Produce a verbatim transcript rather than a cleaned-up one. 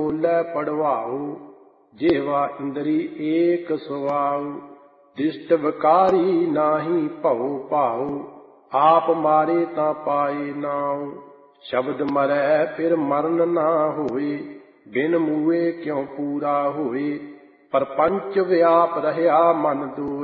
ਬੋਲੇ ਪੜਵਾਉ। ਜਿਹਵਾ ਇੰਦਰੀ ਏਕ ਸੁਆਉ। ਦ੍ਰਿਸ਼ਟ ਵਿਕਾਰੀ ਨਾਹੀ ਭਉ ਭਾਉ। ਆਪ ਮਾਰੇ ਤਾਂ ਪਾਏ ਨਾਉ। ਸ਼ਬਦ ਮਰੈ ਫਿਰ ਮਰਨ ਨਾ ਹੋਏ। ਬਿਨ ਮੂਏ ਕਿਉ ਪੂਰਾ ਹੋਏ। ਪਰਪੰਚ ਵਿਆਪ ਰਹਿਆ ਮਨ ਦੂਰ।